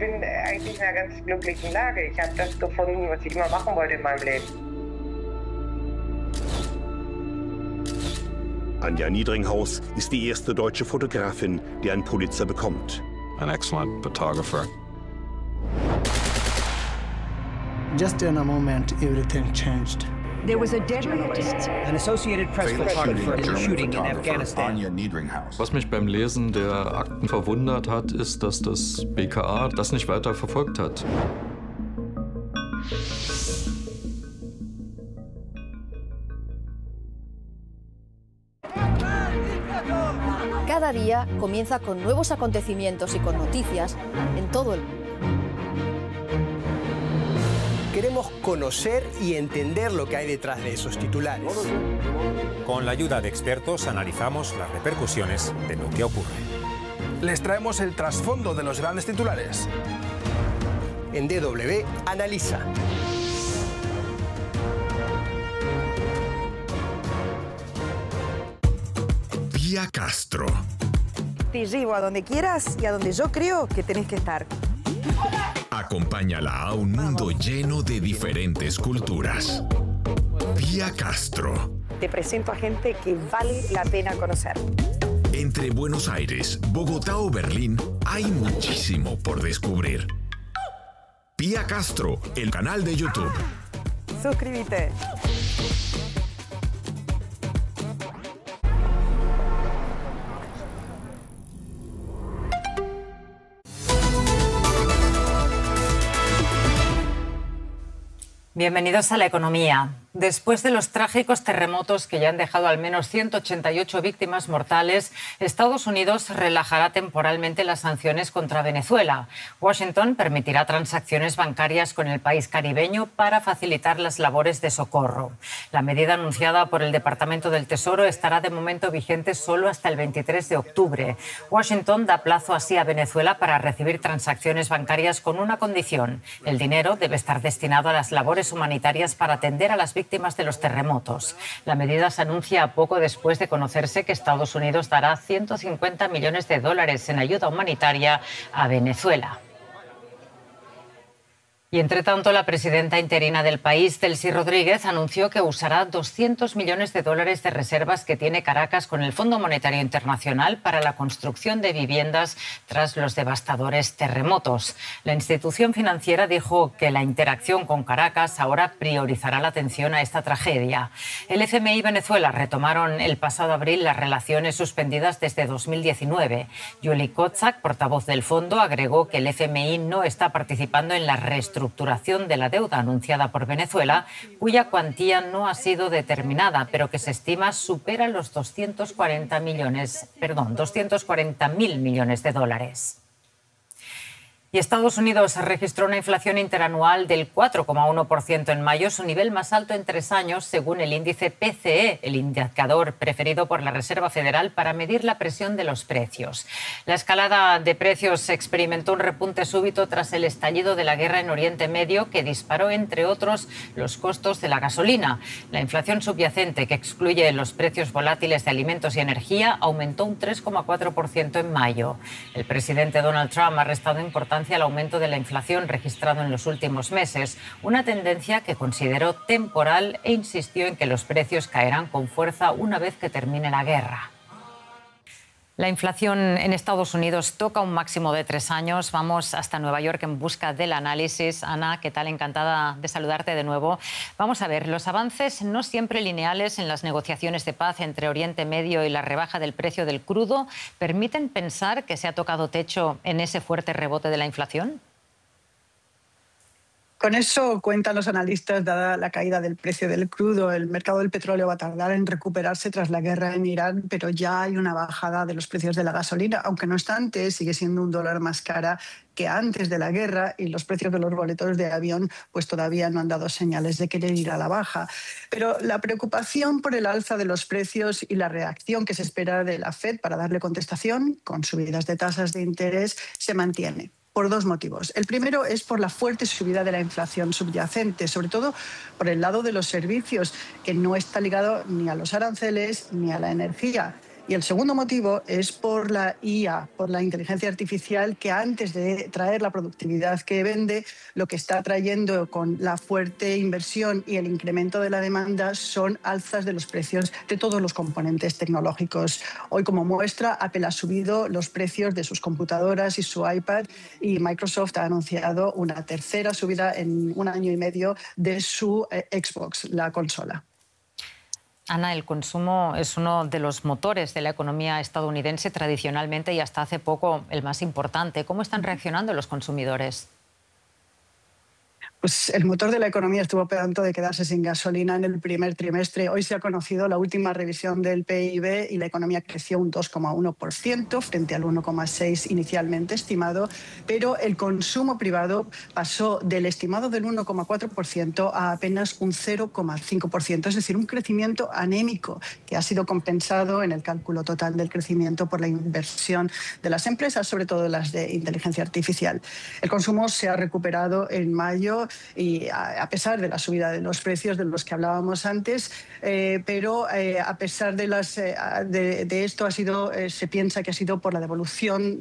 bin eigentlich in einer ganz glücklichen Lage. Ich habe das gefunden, was ich immer machen wollte in meinem Leben. Anja Niedringhaus ist die erste deutsche Fotografin, die einen Pulitzer bekommt. An excellent photographer. Just in a moment, everything changed. There was a deadly attack. An Associated Press photographer in a shooting in Afghanistan. Anja Niedringhaus. Was mich beim Lesen der Akten verwundert hat, ist, dass das BKA das nicht weiter verfolgt hat. Cada día comienza con nuevos acontecimientos y con noticias en todo el mundo. Queremos conocer y entender lo que hay detrás de esos titulares. Con la ayuda de expertos analizamos las repercusiones de lo que ocurre. Les traemos el trasfondo de los grandes titulares. En DW Analiza. Pia Castro. Te llevo a donde quieras y a donde yo creo que tenés que estar. Acompáñala a un mundo lleno de diferentes culturas. Pia Castro. Te presento a gente que vale la pena conocer. Entre Buenos Aires, Bogotá o Berlín, hay muchísimo por descubrir. Pia Castro, el canal de YouTube. Suscríbete. Bienvenidos a La Economía. Después de los trágicos terremotos que ya han dejado al menos 188 víctimas mortales, Estados Unidos relajará temporalmente las sanciones contra Venezuela. Washington permitirá transacciones bancarias con el país caribeño para facilitar las labores de socorro. La medida anunciada por el Departamento del Tesoro estará de momento vigente solo hasta el 23 de octubre. Washington da plazo así a Venezuela para recibir transacciones bancarias con una condición. El dinero debe estar destinado a las labores humanitarias para atender a las víctimas de los terremotos. La medida se anuncia poco después de conocerse que Estados Unidos dará 150 millones de dólares en ayuda humanitaria a Venezuela. Y, entre tanto, la presidenta interina del país, Delcy Rodríguez, anunció que usará 200 millones de dólares de reservas que tiene Caracas con el Fondo Monetario Internacional para la construcción de viviendas tras los devastadores terremotos. La institución financiera dijo que la interacción con Caracas ahora priorizará la atención a esta tragedia. El FMI y Venezuela retomaron el pasado abril las relaciones suspendidas desde 2019. Julie Kotzak, portavoz del fondo, agregó que el FMI no está participando en la reestructuración de la deuda anunciada por Venezuela, cuya cuantía no ha sido determinada, pero que se estima supera los 240.000 millones de dólares. Y Estados Unidos registró una inflación interanual del 4,1% en mayo, su nivel más alto en 3 años, según el índice PCE, el indicador preferido por la Reserva Federal para medir la presión de los precios. La escalada de precios experimentó un repunte súbito tras el estallido de la guerra en Oriente Medio, que disparó, entre otros, los costos de la gasolina. La inflación subyacente, que excluye los precios volátiles de alimentos y energía, aumentó un 3,4% en mayo. El presidente Donald Trump ha restado importancia al aumento de la inflación registrado en los últimos meses, una tendencia que consideró temporal e insistió en que los precios caerán con fuerza una vez que termine la guerra. La inflación en Estados Unidos toca un máximo de 3 años. Vamos hasta Nueva York en busca del análisis. Ana, ¿qué tal? Encantada de saludarte de nuevo. Vamos a ver, los avances no siempre lineales en las negociaciones de paz entre Oriente Medio y la rebaja del precio del crudo permiten pensar que se ha tocado techo en ese fuerte rebote de la inflación. Con eso cuentan los analistas, dada la caída del precio del crudo. El mercado del petróleo va a tardar en recuperarse tras la guerra en Irán, pero ya hay una bajada de los precios de la gasolina, aunque no obstante sigue siendo $1 más cara que antes de la guerra, y los precios de los boletos de avión pues todavía no han dado señales de querer ir a la baja. Pero la preocupación por el alza de los precios y la reacción que se espera de la Fed para darle contestación con subidas de tasas de interés se mantiene. Por 2 motivos. El primero es por la fuerte subida de la inflación subyacente, sobre todo por el lado de los servicios, que no está ligado ni a los aranceles ni a la energía. Y el segundo motivo es por la IA, por la inteligencia artificial, que antes de traer la productividad que vende, lo que está trayendo con la fuerte inversión y el incremento de la demanda son alzas de los precios de todos los componentes tecnológicos. Hoy, como muestra, Apple ha subido los precios de sus computadoras y su iPad, y Microsoft ha anunciado una tercera subida en 1 año y medio de su Xbox, la consola. Ana, el consumo es uno de los motores de la economía estadounidense tradicionalmente y hasta hace poco el más importante. ¿Cómo están reaccionando los consumidores? Pues el motor de la economía estuvo a punto de quedarse sin gasolina en el primer trimestre. Hoy se ha conocido la última revisión del PIB y la economía creció un 2,1% frente al 1,6% inicialmente estimado, pero el consumo privado pasó del estimado del 1,4% a apenas un 0,5%, es decir, un crecimiento anémico que ha sido compensado en el cálculo total del crecimiento por la inversión de las empresas, sobre todo las de inteligencia artificial. El consumo se ha recuperado en mayo, y a pesar de la subida de los precios de los que hablábamos antes, pero a pesar de esto se piensa que ha sido por la devolución